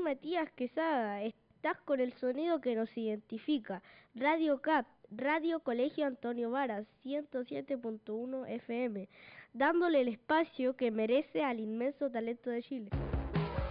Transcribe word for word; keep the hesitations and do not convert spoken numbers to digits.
Matías Quesada, estás con el sonido que nos identifica. Radio C A P, Radio Colegio Antonio Varas, ciento siete punto uno F M, dándole el espacio que merece al inmenso talento de Chile.